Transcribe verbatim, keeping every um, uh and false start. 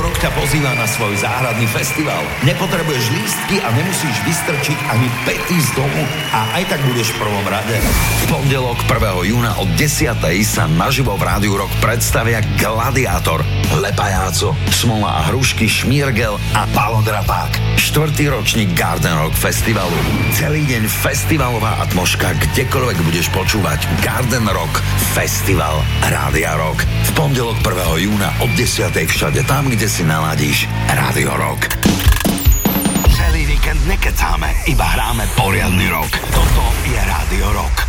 Rock ťa pozýva na svoj záhradný festival. Nepotrebuješ lístky a nemusíš vystrčiť ani pety z domu a aj tak budeš v prvom rade. V pondelok prvého júna od desiatej sa naživo v Rádiu Rock predstavia Gladiátor, Lepajáco, Smola a Hrušky, Šmírgel a Palodrapák. Štvrtý ročník Garden Rock Festivalu. Celý deň festivalová atmoška, kdekoľvek budeš počúvať Garden Rock Festival Rádia Rock. V pondelok prvého júna od desiatej všade tam, kde si naladíš Rádio Rock. Celý víkend nekecáme, iba hráme poriadny rock. Toto je Rádio Rock.